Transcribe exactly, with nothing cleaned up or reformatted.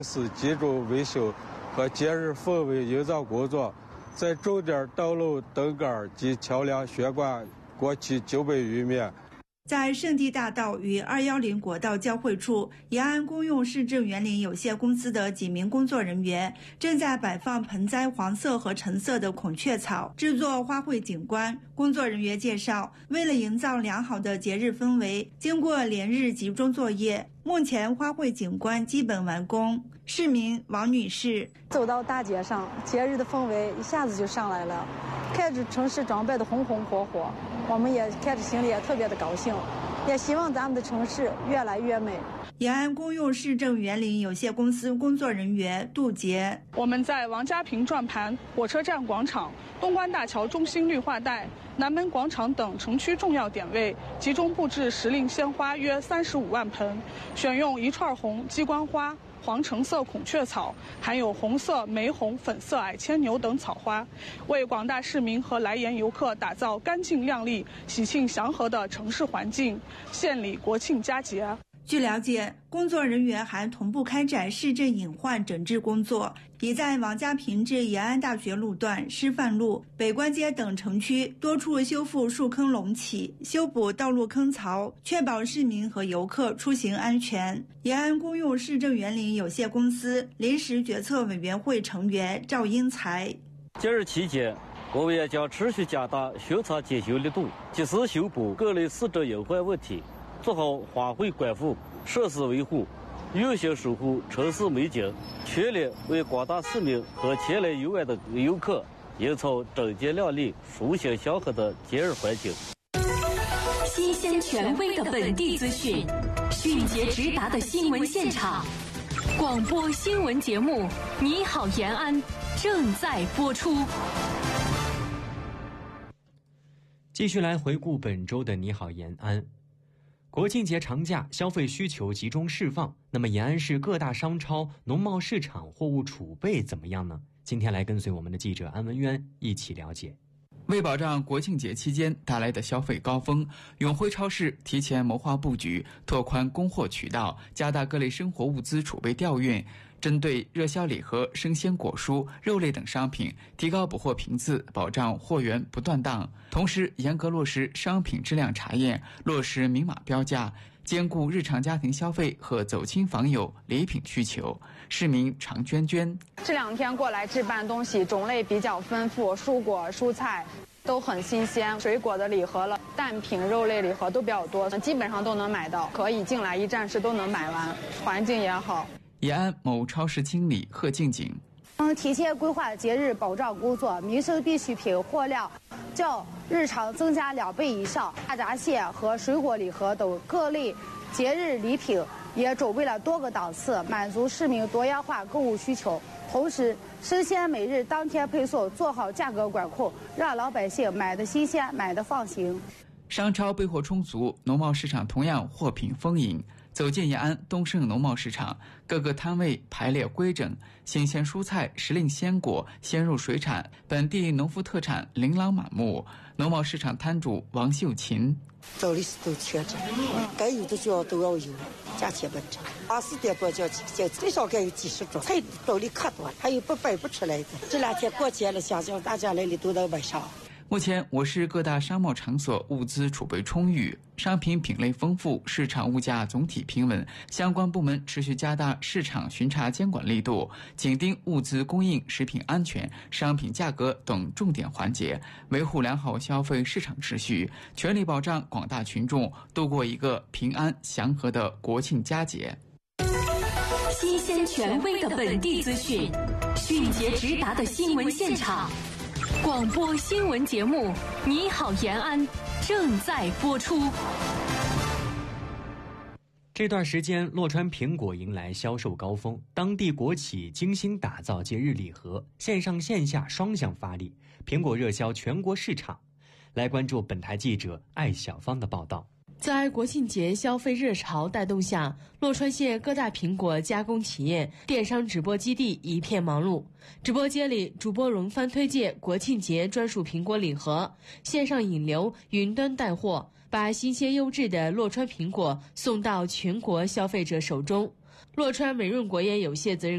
是基础维修和节日氛围营造工作，在重点道路灯杆及桥梁悬挂国旗九百余面。 在圣地大道与二一零国道交汇处，延安公用市政园林有限公司的几名工作人员正在摆放盆栽黄色和橙色的孔雀草，制作花卉景观。工作人员介绍，为了营造良好的节日氛围，经过连日集中作业，目前花卉景观基本完工。市民王女士走到大街上，节日的氛围一下子就上来了，看着城市装扮的红红火火，我们也看着心里也特别的高兴，也希望咱们的城市越来越美。 延安公用市政园林有限公司工作人员杜杰， 我们在王家坪转盘、火车站广场、东关大桥中心绿化带、南门广场等城区重要点位集中布置时令鲜花约三十五万盆，选用一串红鸡冠花、黄橙色孔雀草，含有红色、玫红、粉色矮牵牛等草花，为广大市民和来沿游客打造干净亮丽、喜庆祥和的城市环境，献礼国庆佳节。 据了解，工作人员还同步开展市政隐患整治工作，已在王家坪至延安大学路段、师范路、北关街等城区多处修复树坑隆起，修补道路坑槽，确保市民和游客出行安全。延安公用市政园林有限公司临时决策委员会成员赵英才， 节日期间，我们也将持续加大巡查检修力度，及时修补各类市政隐患问题，做好花卉管护、设施维护，用心守护城市美景，全力为广大市民和前来游玩的游客营造整洁亮丽、舒心祥和的节日环境。 新鲜权威的本地资讯，迅捷直达的新闻现场，广播新闻节目《你好延安》正在播出。 继续来回顾本周的《你好延安》。国庆节长假消费需求集中释放，那么延安市各大商超、农贸市场货物储备怎么样呢？今天来跟随我们的记者安文渊一起了解。 为保障国庆节期间带来的消费高峰，永辉超市提前谋划布局，拓宽供货渠道，加大各类生活物资储备调运，针对热销礼盒、生鲜果蔬、肉类等商品，提高补货频次，保障货源不断档。同时，严格落实商品质量查验，落实明码标价，兼顾日常家庭消费和走亲访友礼品需求。市民常娟娟： 这两天过来置办东西种类比较丰富，蔬果、蔬菜都很新鲜，水果的礼盒了，蛋品、肉类礼盒都比较多，基本上都能买到，可以进来一站式都能买完，环境也好。 延安某超市经理贺静景： 嗯，提前规划节日保障工作，民生必需品货量较日常增加两倍以上，大闸蟹和水果礼盒等各类节日礼品也准备了多个档次，满足市民多样化购物需求。同时，生鲜每日当天配送，做好价格管控，让老百姓买的新鲜，买的放心。 商超备货充足，农贸市场同样货品丰盈。走进延安东盛农贸市场，各个摊位排列规整，新鲜蔬菜、时令鲜果、鲜肉水产、本地农副特产琳琅满目。农贸市场摊主王秀琴： 找的是都缺着，该有的就要都要有，价钱不差。二十点多交钱，最少该有几十种，菜找的可多了，还有不摆不出来的。这两天过节了，想想大家来里都能买上。 目前，我市各大商贸场所物资储备充裕，商品品类丰富，市场物价总体平稳。相关部门持续加大市场巡查监管力度，紧盯物资供应、食品安全、商品价格等重点环节，维护良好消费市场秩序，全力保障广大群众度过一个平安祥和的国庆佳节。 新鲜权威的本地资讯，迅捷直达的新闻现场。广播新闻节目《你好延安》正在播出。 这段时间，洛川苹果迎来销售高峰，当地国企精心打造节日礼盒，线上线下双向发力，苹果热销全国市场。来关注本台记者艾小芳的报道。 在国庆节消费热潮带动下，洛川县各大苹果加工企业、电商直播基地一片忙碌。直播间里，主播荣帆推介国庆节专属苹果礼盒，线上引流、云端带货，把新鲜优质的洛川苹果送到全国消费者手中。洛川美润果业有限责任